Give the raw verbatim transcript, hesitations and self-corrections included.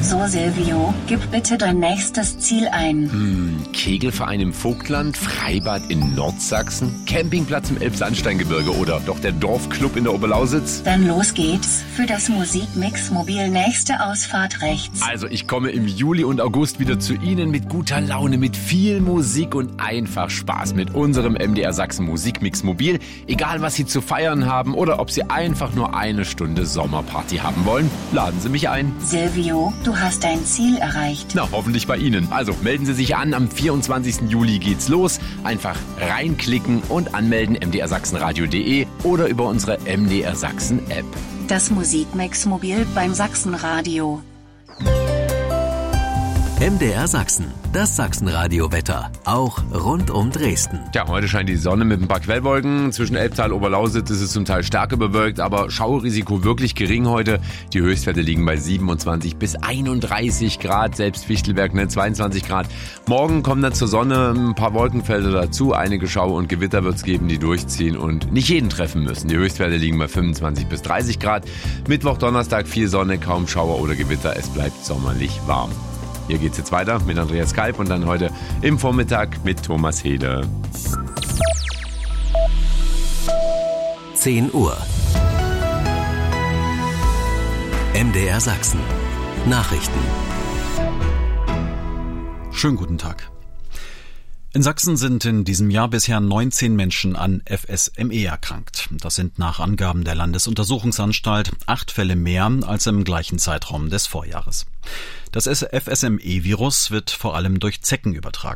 So Silvio, gib bitte dein nächstes Ziel ein. Hm, Kegelverein im Vogtland, Freibad in Nordsachsen, Campingplatz im Elbsandsteingebirge oder doch der Dorfclub in der Oberlausitz? Dann los geht's für das Musikmix-Mobil nächste Ausfahrt rechts. Also ich komme im Juli und August wieder zu Ihnen mit guter Laune, mit viel Musik und einfach Spaß mit unserem M D R Sachsen Musikmix-Mobil. Egal was Sie zu feiern haben oder ob Sie einfach nur eine Stunde Sommerparty haben wollen, laden Sie mich ein. Silvio, du hast dein Ziel erreicht. Na, hoffentlich bei Ihnen. Also melden Sie sich an, am vierundzwanzigsten Juli geht's los. Einfach reinklicken und anmelden m d r sachsenradio punkt de oder über unsere M D R Sachsen App. Das Musikmix-Mobil beim Sachsenradio. M D R Sachsen, das Sachsenradio-Wetter, auch rund um Dresden. Ja, heute scheint die Sonne mit ein paar Quellwolken. Zwischen Elbtal und Oberlausitz ist es zum Teil stark bewölkt, aber Schaurisiko wirklich gering heute. Die Höchstwerte liegen bei siebenundzwanzig bis einunddreißig Grad, selbst Fichtelberg ne, zweiundzwanzig Grad. Morgen kommen dann zur Sonne ein paar Wolkenfelder dazu. Einige Schauer und Gewitter wird es geben, die durchziehen und nicht jeden treffen müssen. Die Höchstwerte liegen bei fünfundzwanzig bis dreißig Grad. Mittwoch, Donnerstag viel Sonne, kaum Schauer oder Gewitter. Es bleibt sommerlich warm. Hier geht's jetzt weiter mit Andreas Kalb und dann heute im Vormittag mit Thomas Hede. zehn Uhr. M D R Sachsen. Nachrichten. Schönen guten Tag. In Sachsen sind in diesem Jahr bisher neunzehn Menschen an F S M E erkrankt. Das sind nach Angaben der Landesuntersuchungsanstalt acht Fälle mehr als im gleichen Zeitraum des Vorjahres. Das F S M E-Virus wird vor allem durch Zecken übertragen.